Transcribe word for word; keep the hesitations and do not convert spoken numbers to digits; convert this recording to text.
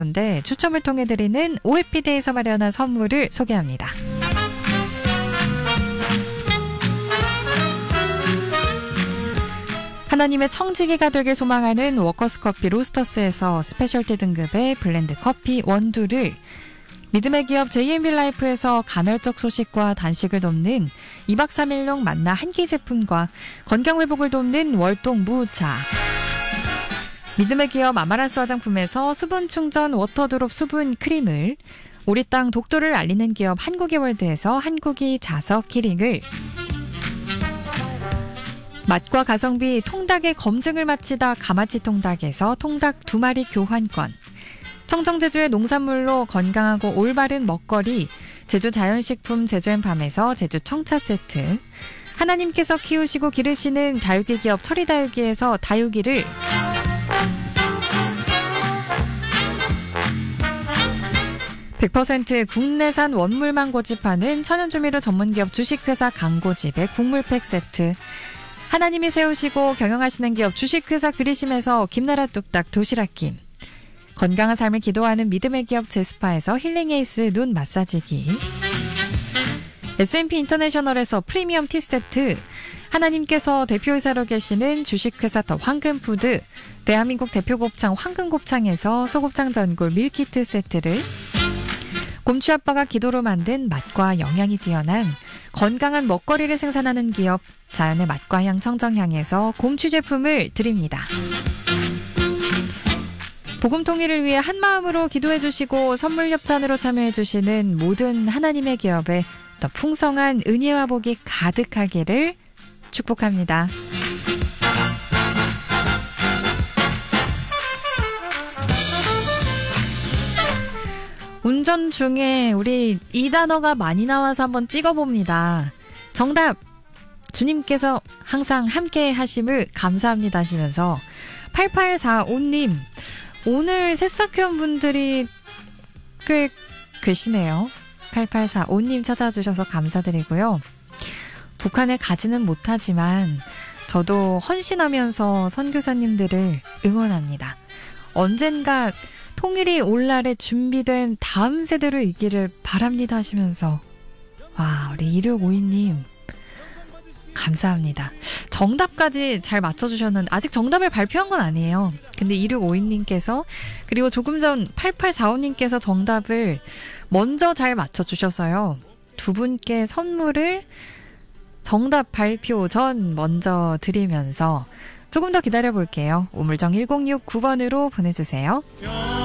가운데 추첨을 통해 드리는 오해피디에서 마련한 선물을 소개합니다. 하나님의 청지기가 되길 소망하는 워커스커피 로스터스에서 스페셜티 등급의 블렌드 커피 원두를, 믿음의 기업 제이엠빌라이프에서 간헐적 소식과 단식을 돕는 이 박 삼 일용 만나 한 끼 제품과 건강회복을 돕는 월동 무차, 믿음의 기업 아마란스 화장품에서 수분 충전 워터드롭 수분 크림을, 우리 땅 독도를 알리는 기업 한국의 월드에서 한국이 자석 키링을, 맛과 가성비 통닭의 검증을 마치다 가마치 통닭에서 통닭 두 마리 교환권, 청정제주의 농산물로 건강하고 올바른 먹거리 제주 자연식품 제주앤팜에서 제주 청차 세트, 하나님께서 키우시고 기르시는 다육이 기업 철이다육이에서 다육이를, 백 퍼센트 국내산 원물만 고집하는 천연조미료 전문기업 주식회사 강고집의 국물팩 세트, 하나님이 세우시고 경영하시는 기업 주식회사 그리심에서 김나라 뚝딱 도시락김, 건강한 삶을 기도하는 믿음의 기업 제스파에서 힐링에이스 눈 마사지기, 에스앤피 인터내셔널에서 프리미엄 티세트, 하나님께서 대표이사로 계시는 주식회사 더 황금푸드, 대한민국 대표 곱창 황금곱창에서 소곱창 전골 밀키트 세트를, 곰취 아빠가 기도로 만든 맛과 영양이 뛰어난 건강한 먹거리를 생산하는 기업 자연의 맛과 향 청정향에서 곰취 제품을 드립니다. 복음 통일을 위해 한마음으로 기도해 주시고 선물 협찬으로 참여해 주시는 모든 하나님의 기업에 더 풍성한 은혜와 복이 가득하기를 축복합니다. 운전 중에 우리 이 단어가 많이 나와서 한번 찍어봅니다. 정답! 주님께서 항상 함께 하심을 감사합니다 하시면서 팔팔사오님, 오늘 새싹회원 분들이 꽤 계시네요. 팔팔사오님 찾아주셔서 감사드리고요. 북한에 가지는 못하지만 저도 헌신하면서 선교사님들을 응원합니다. 언젠가 통일이 올 날에 준비된 다음 세대를 있기를 바랍니다 하시면서, 와, 우리 이육오이님 감사합니다. 정답까지 잘 맞춰주셨는데 아직 정답을 발표한 건 아니에요. 근데 이육오이님께서 그리고 조금 전 팔팔사오님께서 정답을 먼저 잘 맞춰주셔서요. 두 분께 선물을 정답 발표 전 먼저 드리면서 조금 더 기다려볼게요. 우물정 일공육구 번으로 보내주세요.